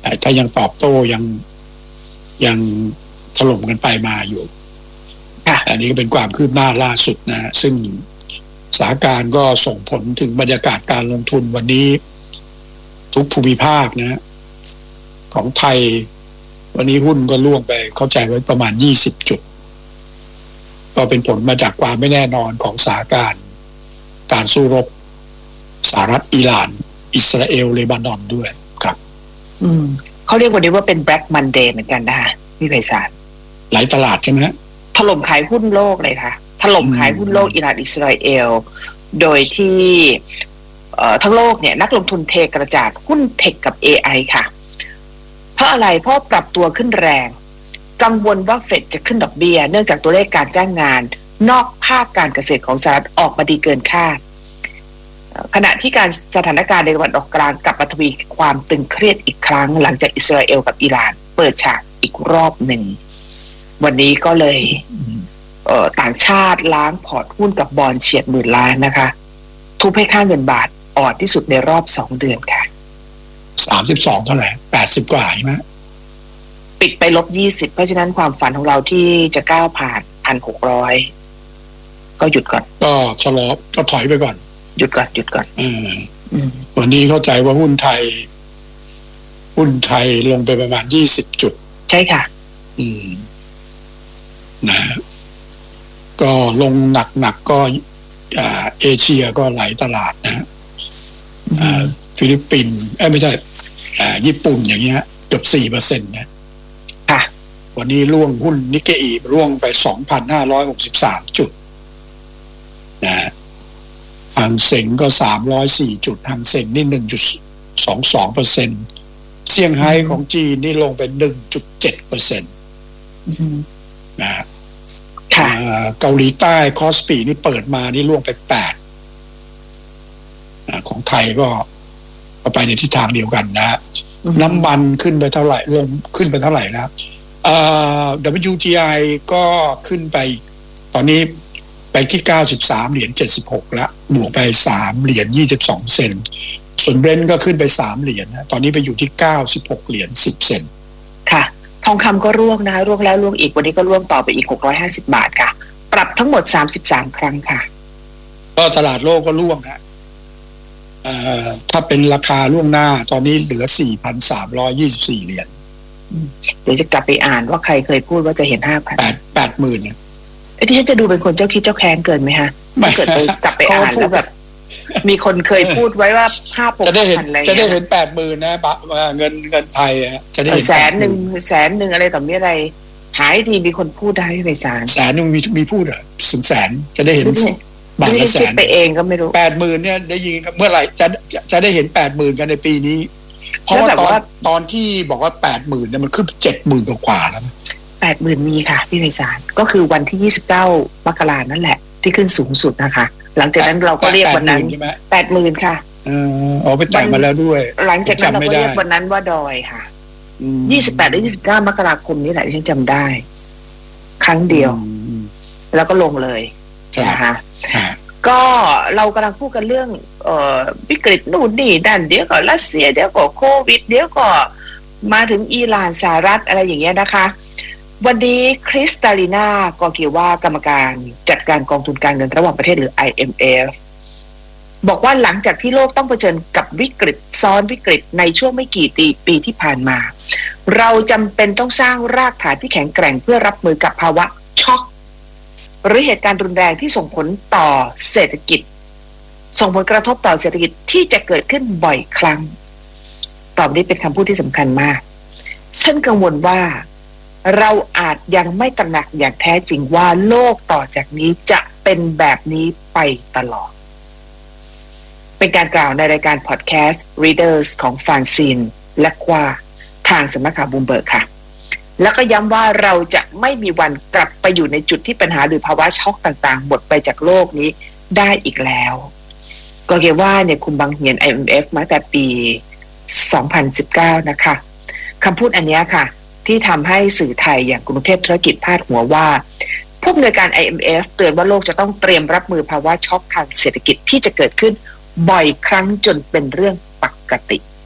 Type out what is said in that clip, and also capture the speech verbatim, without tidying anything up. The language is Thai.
ถ้ายังตอบโต้ยังยังถล่มกันไปมาอยู่อันนี้ก็เป็นความคืบหน้าล่าสุดนะซึ่งสถานการณ์ก็ส่งผลถึงบรรยากาศการลงทุนวันนี้ทุกภูมิภาคนะของไทยวันนี้หุ้นก็ล่วงไปเข้าใจไว้ประมาณยี่สิบจุดก็เป็นผลมาจากความไม่แน่นอนของสถานการณ์การสู้รบสหรัฐอิหร่านอิสราเอลเลบานอนด้วยครับอืมเขาเรียกวันนี้ว่าเป็น Black Monday เหมือนกันนะคะพี่ไพศาลหลายตลาดใช่ไหมถล่มขายหุ้นโลกเลยค่ะถล่มขายหุ้นโลกอิหร่านอิสราเอลโดยที่เอ่อทั้งโลกเนี่ยนักลงทุนเทกระจาดหุ้นเทคกับ เอ ไอ ค่ะเพราะอะไรเพราะปรับตัวขึ้นแรงกังวลว่าเฟดจะขึ้นดอกเบี้ยเนื่องจากตัวเลขการจ้างงานนอกภาคการเกษตรของสหรัฐออกมาดีเกินคาดขณะที่การสถานการณ์ในตะวันออกกลางกลับมาทวีความตึงเครียดอีกครั้งหลังจากอิสราเอลกับอิหร่านเปิดฉากอีกรอบหนึ่งวันนี้ก็เลยเอ่อต่างชาติล้างพอร์ตหุ้นกับบอนด์เฉียดหมื่นล้านนะคะทุบให้ค่าเงินบาทอ่อนที่สุดในรอบสองเดือนค่ะสามสิบสองเท่าไหร่แปดสิบกว่าใช่ไหมปิดไปลบยี่สิบเพราะฉะนั้นความฝันของเราที่จะก้าวผ่านพันหกร้อยก็หยุดก่อนก็ชะลอก็ถอยไปก่อนหยุดก่อนหยุดก่อนอืมวันนี้เข้าใจว่าหุ้นไทยหุ้นไทยลงไปประมาณยี่สิบจุดใช่ค่ะอืมนะก็ลงหนักๆ ก, ก็อ่าเอเชียก็หลายตลาดนะอ่าฟิลิปปินส์เอ้ยไม่ใช่อ่าญี่ปุ่นอย่างเงี้ยเกือบ สี่เปอร์เซ็นต์ นะค่ะวันนี้ร่วงหุ้นนิกเกอิร่วงไป สองพันห้าร้อยหกสิบสาม จุดนะหางเส็งก็สามร้อยสี่จุดหางเส็งนี่ หนึ่งจุดสองสองเปอร์เซ็นต์ เซี่ยงไฮ้ของจีนนี่ลงไป หนึ่งจุดเจ็ดเปอร์เซ็นต์ นะค่ะเกาหลีใต้คอสปีนี่เปิดมานี่ล่วงไปแปดนะของไทยก็ไปในทิศทางเดียวกันนะน้ำมันขึ้นไปเท่าไหร่ลงขึ้นไปเท่าไหร่นะเอ่อ ดับเบิลยู ที ไอ ก็ขึ้นไปตอนนี้ไปที่เก้าสิบสามเหรียญเจ็ดสิบหกแล้วบวกไปสามเหรียญยี่สิบสองเซนต์ส่วนเบรนท์ก็ขึ้นไปสามเหรียญนะตอนนี้ไปอยู่ที่เก้าสิบหกเหรียญสิบเซนต์ค่ะทองคำก็ร่วงนะคะร่วงแล้วร่วงอีกวันนี้ก็ร่วงต่อไปอีกหกร้อยห้าสิบบาทค่ะปรับทั้งหมดสามสิบสามครั้งค่ะก็ตลาดโลกก็ร่วงฮะเอ่อถ้าเป็นราคาล่วงหน้าตอนนี้เหลือ สี่พันสามร้อยยี่สิบสี่ เหรียญเดี๋ยวจะกลับไปอ่านว่าใครเคยพูดว่าจะเห็น ห้าพันแปดหมื่นเนี่ยไอ้ที่ฉันจะดูเป็นคนเจ้าคิดเจ้าแค้นเกินไหมฮะไม่เกิดไปกลับไปอ่านแล้วแบบมีคนเคยพูดไว้ว่าห้าพันจะได้เห็นจะได้เห็น แปดหมื่น นะเงินเงินไทยจะได้เห็นแสนนึงแสนนึงอะไรต่อมีอะไรหายดีมีคนพูดได้ไปสารแสนนึงมีมีพูดเหรอถึงแสนจะได้เห็นบาทละแสนไปเองก็ไม่รู้แปดหมื่น เนี่ยได้ยินเมื่อไหร่จะจะได้เห็น แปดหมื่น กันในปีนี้เพราะว่าตอนตอนที่บอกว่า แปดหมื่น เนี่ยมันขึ้น เจ็ดหมื่น กว่าๆแล้วแปดหมื่น มีค่ะพี่ไพศาลก็คือวันที่ยี่สิบเก้ามกราคมนั่นแหละที่ขึ้นสูงสุดนะคะหลังจากนั้นเราก็เรียกวันนั้น แปดหมื่น ค่ะเอออ๋อไปแต่งมาแล้วด้วยหลังจากนั้นเราก็เรียกวันนั้นว่าดอยค่ะยี่สิบแปดหรือยี่สิบเก้ามกราคมนี่แหละที่ฉันจำได้ครั้งเดียวแล้วก็ลงเลยนะคะก็เรากำลังพูดกันเรื่องเอ่อวิกฤตนู่นนี่นั่นเดี๋ยวก็รัสเซียเดี๋ยวก็โควิดเดี๋ยวก็มาถึงอิหร่านสหรัฐอะไรอย่างเงี้ยนะคะวันนี้คริสตาลีนากอเกียวว่ากรรมการจัดการกองทุนการเงินระหว่างประเทศหรือ ไอ เอ็ม เอฟ บอกว่าหลังจากที่โลกต้องเผชิญกับวิกฤตซ้อนวิกฤตในช่วงไม่กี่ปีปีที่ผ่านมาเราจำเป็นต้องสร้างรากฐานที่แข็งแกร่งเพื่อรับมือกับภาวะช็อกหรือเหตุการณ์รุนแรงที่ส่งผลต่อเศรษฐกิจส่งผลกระทบต่อเศรษฐกิจที่จะเกิดขึ้นบ่อยครั้งตอบนี้เป็นคำพูดที่สำคัญมากฉันกังวลว่าเราอาจยังไม่ตระหนักอย่างแท้จริงว่าโลกต่อจากนี้จะเป็นแบบนี้ไปตลอดเป็นการกล่าวในรายการพอดแคสต์ Readers ของฟานซินและควาทางสำนักข่าวบูมเบิร์กค่ะแล้วก็ย้ำว่าเราจะไม่มีวันกลับไปอยู่ในจุดที่ปัญหาหรือภาวะช็อกต่างๆหมดไปจากโลกนี้ได้อีกแล้วก็เรียกว่าเนี่ยคุณบังเหียน ไอ เอ็ม เอฟ มาแต่ปีสองพันสิบเก้านะคะคำพูดอันนี้ค่ะที่ทำให้สื่อไทยอย่างกรุงเทพธุรกิจพาดหัวว่าผู้อำนวยการ ไอ เอ็ม เอฟ เตือนว่าโลกจะต้องเตรียมรับมือภาวะช็อกทางเศรษฐกิจที่จะเกิดขึ้นบ่อยครั้งจนเป็นเรื่องปกติ